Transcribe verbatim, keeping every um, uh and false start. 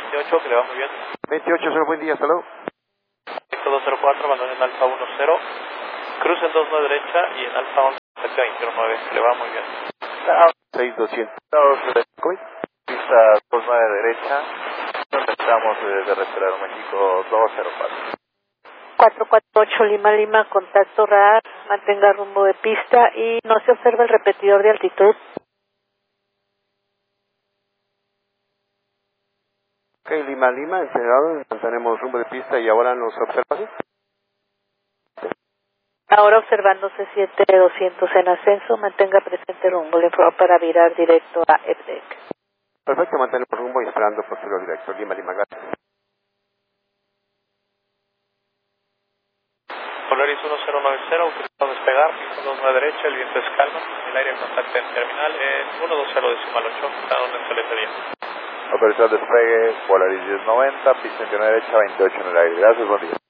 veintiocho, que le va muy bien. veintiocho, cero, buen día, hasta luego. dos cero cuatro, abandone en alfa uno cero, cruce en dos nueve derecha y en alfa once, veintiuno nueve, le va muy bien. seis doscientos. ¿Covid? Pista dos nueve derecha, donde estamos de respirar México dos cero cuatro. cuatro cuatro ocho Lima Lima, contacto radar, mantenga rumbo de pista y no se observa el repetidor de altitud. Ok, Lima Lima, entrenador, mantenemos rumbo de pista y ahora nos observa. Ahora observando C siete doscientos en ascenso, mantenga presente rumbo, le informo para virar directo a F D E C. Perfecto, mantenemos rumbo y esperando posterior directo. Lima Lima, gracias. Polaris uno cero nueve cero, autorizado a despegar, pista dos nueve derecha, el viento es calma, el aire en contacto en terminal en uno dos cero decimal ocho, está un excelente día. Autorizado despegue, Polaris diez noventa, pista veintiuno derecha, veintiocho en el aire. Gracias, buen día.